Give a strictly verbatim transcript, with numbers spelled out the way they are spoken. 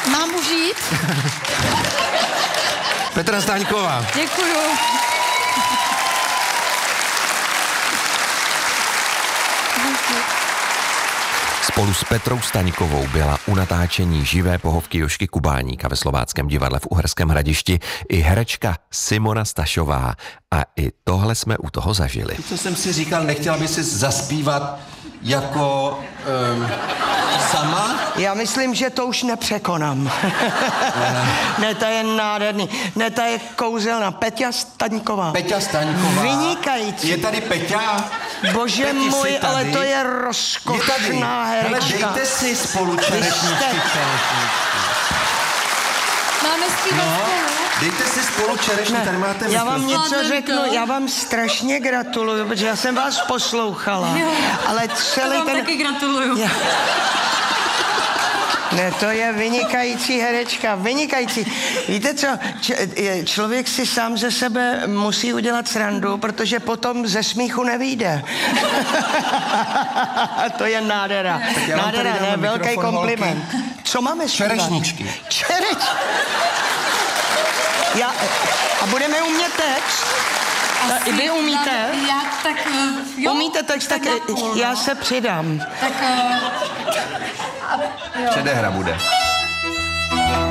Mám už jít? Petra Staňková. Děkuju. Spolu s Petrou Staňkovou byla u natáčení živé pohovky Jožky Kubáníka ve Slováckém divadle v Uherském Hradišti i herečka Simona Stašová. A i tohle jsme u toho zažili. Co jsem si říkal, nechtěla by si zaspívat jako um, sama? Já myslím, že to už nepřekonám. Ne, to je nádherný. Ne, to je kouzelná. Peťa Staňková. Peťa Staňková. Vynikající. Je tady Peťa? Bože Peti, můj, ale to je Je rozkošná tady. Hele, herečka. dejte si spolu čerešničky. Máme zpívat No, spolu? dejte si spolu čerešničky, tady máte Já vám mikrofon. něco Zvládnem řeknu, to. já vám strašně gratuluju, protože já jsem vás poslouchala, Jo. ale To celý vám ten... taky gratuluju. Já... Ne, to je vynikající herečka, vynikající. Víte co, č- je- člověk si sám ze sebe musí udělat srandu, protože potom ze smíchu nevyjde. To je nádhera. já vám Nádhera, tady dám ne, velký mikrofon, kompliment. Co máme zpívat? Čerešničky. Čereč. Já, a budeme umět text? Asi Vy umíte? Já, já tak, eh, jo. Umíte text, tak, na půl, no. já se přidám. Tak, eh, a- jo. Předehra bude.